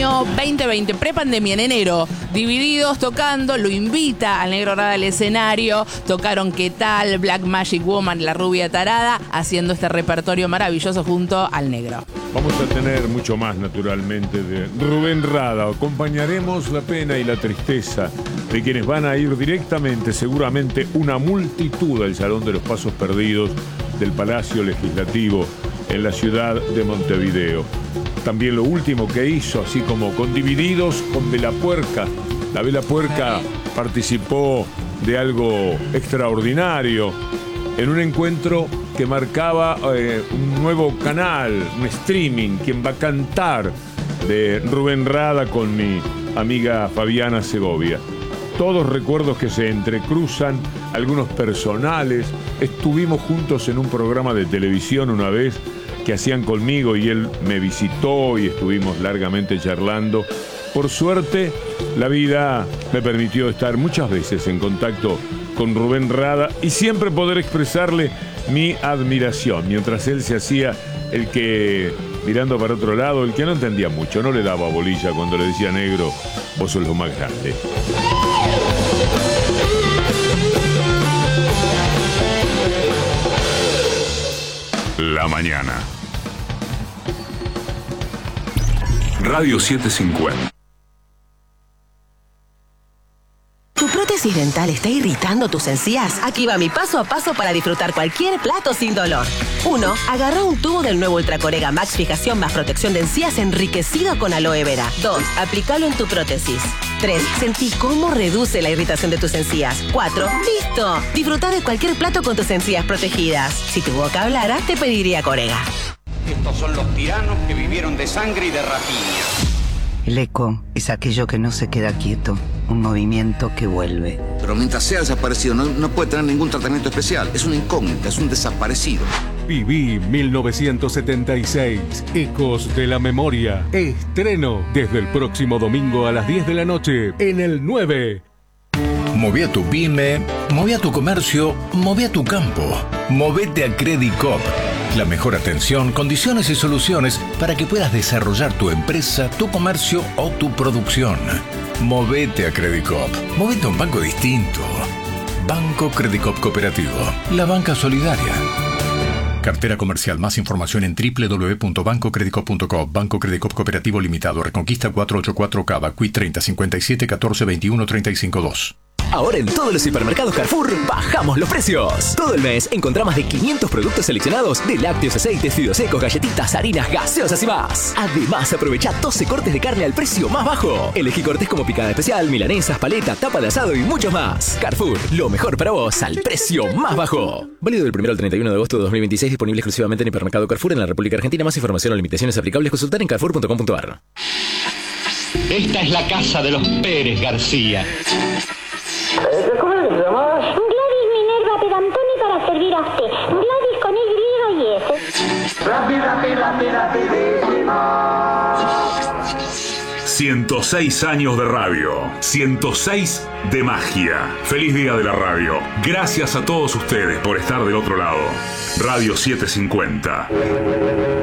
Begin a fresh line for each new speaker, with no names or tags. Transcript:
año 2020, prepandemia, en enero. Divididos tocando, lo invita al Negro Rada al escenario. Tocaron ¿Qué tal?, Black Magic Woman, La Rubia Tarada, haciendo este repertorio maravilloso junto al Negro.
Vamos a tener mucho más, naturalmente, de Rubén Rada. Acompañaremos la pena y la tristeza de quienes van a ir directamente, seguramente una multitud, al Salón de los Pasos Perdidos del Palacio Legislativo en la ciudad de Montevideo. También lo último que hizo, así como con Divididos, con Vela Puerca. La Vela Puerca participó de algo extraordinario en un encuentro que marcaba un nuevo canal, un streaming, quien va a cantar, de Rubén Rada con mi amiga Fabiana Segovia. Todos recuerdos que se entrecruzan, algunos personales. Estuvimos juntos en un programa de televisión una vez que hacían conmigo y él me visitó y estuvimos largamente charlando. Por suerte, la vida me permitió estar muchas veces en contacto con Rubén Rada y siempre poder expresarle mi admiración, mientras él se hacía el que, mirando para otro lado, el que no entendía mucho, no le daba bolilla cuando le decía: negro, vos sos lo más grande.
La mañana. Radio 750.
¿Tu prótesis dental está irritando tus encías? Aquí va mi paso a paso para disfrutar cualquier plato sin dolor. 1. Agarra un tubo del nuevo Ultra Corega Max Fijación más protección de encías enriquecido con aloe vera. 2. Aplícalo en tu prótesis. 3. Sentí cómo reduce la irritación de tus encías. 4. ¡Listo! Disfruta de cualquier plato con tus encías protegidas. Si tu boca hablara, te pediría Corega.
Estos son los tiranos que vivieron de sangre y de rapiña.
El eco es aquello que no se queda quieto, un movimiento que vuelve.
Pero mientras sea desaparecido no puede tener ningún tratamiento especial. Es una incógnita, es un desaparecido.
Viví 1976, Ecos de la Memoria. Estreno desde el próximo domingo a las 10 de la noche en el 9.
Moví a tu pyme, moví a tu comercio, moví a tu campo. Movete a Credicop. La mejor atención, condiciones y soluciones para que puedas desarrollar tu empresa, tu comercio o tu producción. Movete a Credicop. Movete a un banco distinto. Banco Credicop Cooperativo. La banca solidaria. Cartera comercial. Más información en www.bancocredicop.com. Banco Credicop Cooperativo Limitado. Reconquista 484 Cava. Qui 30 57 14 21 35 2.
Ahora en todos los hipermercados Carrefour bajamos los precios. Todo el mes encontrá más de 500 productos seleccionados de lácteos, aceites, fideos secos, galletitas, harinas, gaseosas y más. Además, aprovecha 12 cortes de carne al precio más bajo. Elegí cortes como picada especial, milanesas, paleta, tapa de asado y muchos más. Carrefour, lo mejor para vos al precio más bajo. Válido del 1 al 31 de agosto de 2026, disponible exclusivamente en hipermercado Carrefour en la República Argentina. Más información o limitaciones aplicables, consultar en carrefour.com.ar.
Esta es la casa de los Pérez García.
¿Cómo se llama? Gladys Minerva Pedantoni para servir a usted. Gladys con Y y S.
Rapidísimo. 106 años de radio, 106 de magia. Feliz día de la radio. Gracias a todos ustedes por estar del otro lado. Radio 750.